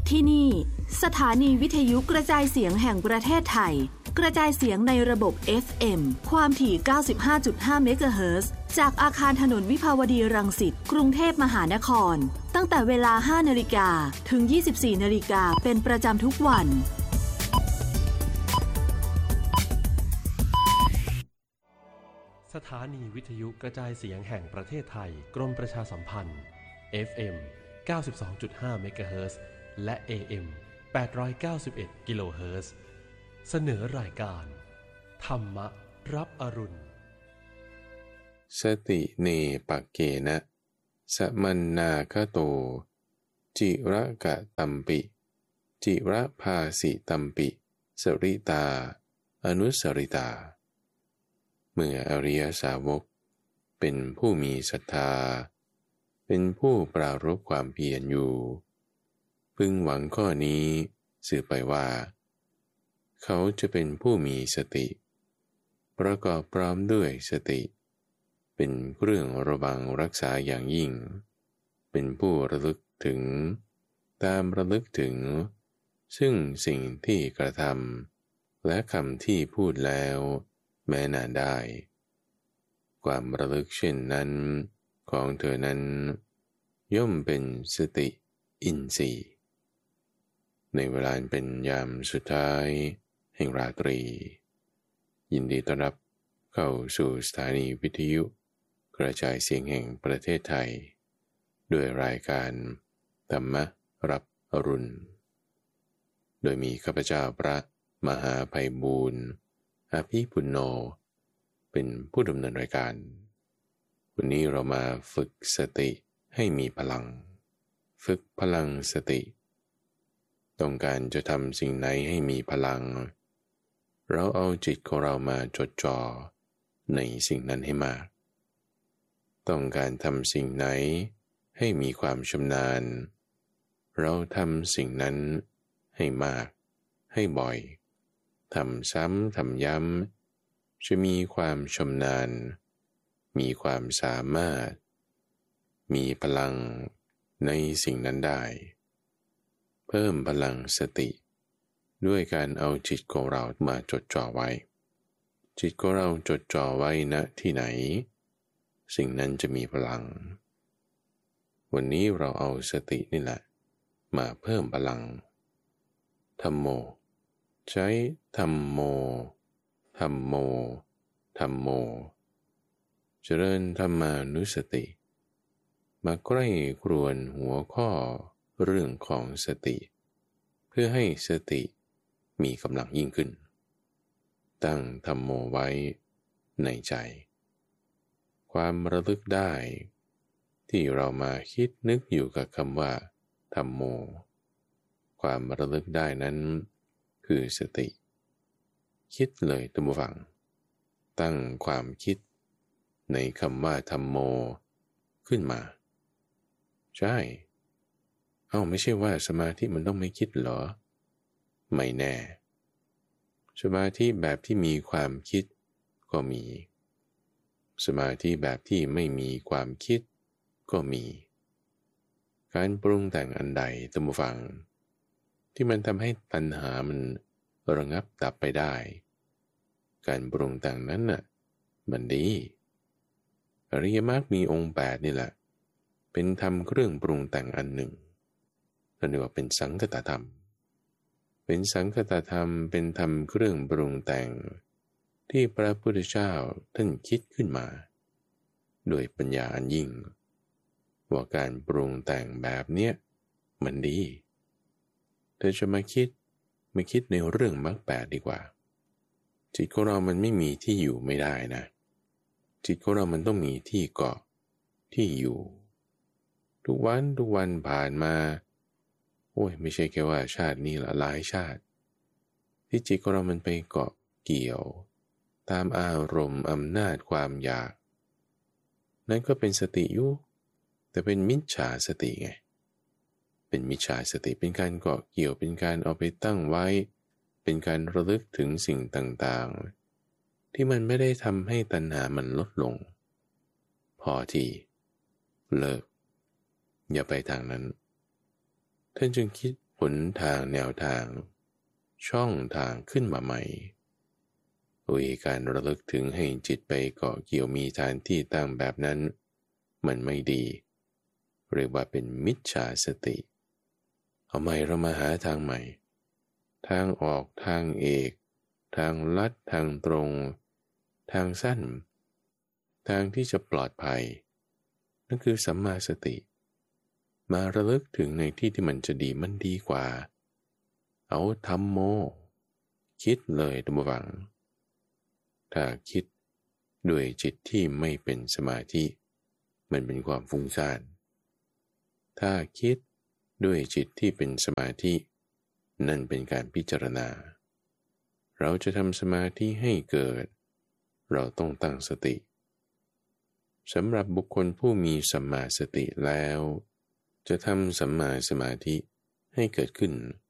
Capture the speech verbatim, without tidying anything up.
ที่นี่สถานีวิทยุกระจายเสียงแห่งประเทศไทยกระจายเสียงในระบบ เอฟ เอ็ม ความถี่ เก้าสิบห้าจุดห้า เมกะเฮิรตซ์จากอาคารถนนวิภาวดีรังสิตกรุงเทพมหานครตั้งแต่เวลา ห้านาฬิกา ถึง ยี่สิบสี่นาฬิกาเป็นประจำทุกวันสถานีวิทยุกระจายเสียงแห่งประเทศไทยกรมประชาสัมพันธ์ เอฟ เอ็ม เก้าสิบสองจุดห้า เมกะเฮิรตซ์และ เอ เอ็ม แปดร้อยเก้าสิบเอ็ด กิโลเฮิรตซ์เสนอรายการธรรมรับอรุณสติเนปักเกนะสมันนาคโตจิระกะตัมปิจิระภาสิตัมปิสริตาอนุสริตาเมื่ออริยสาวกเป็นผู้มีศรัทธาเป็นผู้ปรารภความเพียรอยู่พึงหวังข้อนี้สื่อไปว่าเขาจะเป็นผู้มีสติประกอบพร้อมด้วยสติเป็นเครื่องระวังรักษาอย่างยิ่งเป็นผู้ระลึกถึงตามระลึกถึงซึ่งสิ่งที่กระทำและคำที่พูดแล้วแม้นานได้ความระลึกเช่นนั้นของเธอนั้นย่อมเป็นสติอินทรีย์ในเวลาเป็นยามสุดท้ายแห่งราตรียินดีต้อนรับเข้าสู่สถานีวิทยุกระจายเสียงแห่งประเทศไทยด้วยรายการธรรมรับอรุณโดยมีข้าพเจ้าพระมหาไพบูลย์อภิปุณโญเป็นผู้ดำเนินรายการวันนี้เรามาฝึกสติให้มีพลังฝึกพลังสติต้องการจะทำสิ่งไหนให้มีพลังเราเอาจิตของเรามาจดจ่อในสิ่งนั้นให้มากต้องการทำสิ่งไหนให้มีความชำนาญเราทำสิ่งนั้นให้มากให้บ่อยทำซ้ำทำย้ำจะมีความชำนาญมีความสามารถมีพลังในสิ่งนั้นได้เพิ่มพลังสติด้วยการเอาจิตของเรามาจดจ่อไว้จิตของเราจดจ่อไว้ณที่ไหนสิ่งนั้นจะมีพลังวันนี้เราเอาสตินี่แหละมาเพิ่มพลังธัมโมใช้ธัมโมธัมโมธัมโมเจริญธรรมานุสติมาใกล้ครวนหัวข้อเรื่องของสติเพื่อให้สติมีกำลังยิ่งขึ้นตั้งธัมโมไว้ในใจความระลึกได้ที่เรามาคิดนึกอยู่กับคำว่าธัมโมความระลึกได้นั้นคือสติคิดเลยท่านผู้ฟังตั้งความคิดในคำว่าธัมโมขึ้นมาใช่เอ้าไม่ใช่ว่าสมาธิมันต้องไม่คิดเหรอไม่แน่สมาธิแบบที่มีความคิดก็มีสมาธิแบบที่ไม่มีความคิดก็มีการปรุงแต่งอันใดท่านผู้ฟังที่มันทำให้ตัณหามันระงับดับไปได้การปรุงแต่งนั้นน่ะมันดีอริยมรรคมีองค์แปดนี่แหละเป็นธรรมเครื่องปรุงแต่งอันหนึ่งเรียกว่าเป็นสังคตธรรมเป็นสังคตธรรมเป็นธรรมเครื่องปรุงแต่งที่พระพุทธเจ้าท่านคิดขึ้นมาโดยปัญญาอันยิ่งว่าการปรุงแต่งแบบเนี้ยมันดีเธอจะมาคิดมาคิดในเรื่องมรรคแปดดีกว่าจิตของเรามันไม่มีที่อยู่ไม่ได้นะจิตของเรามันต้องมีที่เกาะที่อยู่ทุกวันทุกวันผ่านมาโอ้ยไม่ใช่แค่ว่าชาตินี้ละหลายชาติที่จิตของเรามันไปเกาะเกี่ยวตามอารมณ์อำนาจความอยากนั่นก็เป็นสติอยู่แต่เป็นมิจฉาสติไงเป็นมิจฉาสติเป็นการเกาะเกี่ยวเป็นการเอาไปตั้งไว้เป็นการระลึกถึงสิ่งต่างๆที่มันไม่ได้ทำให้ตัณหามันลดลงพอทีเลิกอย่าไปทางนั้นท่านจึงคิดหนทางแนวทางช่องทางขึ้นมาใหม่โดยการระลึกถึงให้จิตไปเกาะเกี่ยวมีฐานที่ตั้งแบบนั้นมันไม่ดีเรียกว่าเป็นมิจฉาสติเอาใหม่เรามาหาทางใหม่ทางออกทางเอกทางลัดทางตรงทางสั้นทางที่จะปลอดภัยนั่นคือสัมมาสติมาระลึกถึงในที่ที่มันจะดีมันดีกว่าเอาธัมโมคิดเลยท่านผู้ฟังถ้าคิดด้วยจิตที่ไม่เป็นสมาธิมันเป็นความฟุ้งซ่านถ้าคิดด้วยจิตที่เป็นสมาธินั่นเป็นการพิจารณาเราจะทำสมาธิให้เกิดเราต้องตั้งสติสำหรับบุคคลผู้มีสัมมาสติแล้วจะทำสัมมาสมาธิให้เกิดขึ้น